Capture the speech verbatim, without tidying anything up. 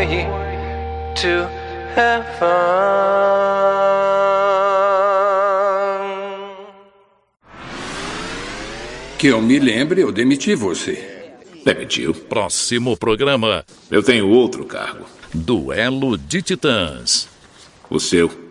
you to have fun. Que eu me lembre, eu demiti você. Demitiu? Próximo programa. Eu tenho outro cargo. Duelo de Titãs. O seu.